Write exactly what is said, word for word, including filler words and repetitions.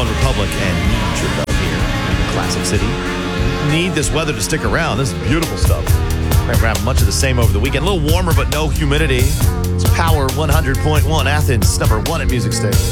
One Republic and Need Your Love here in the Classic City. Need this weather to stick around. This is beautiful stuff. We're going to grab much of the same over the weekend. A little warmer, but no humidity. It's Power one hundred point one, Athens, number one at Music Station.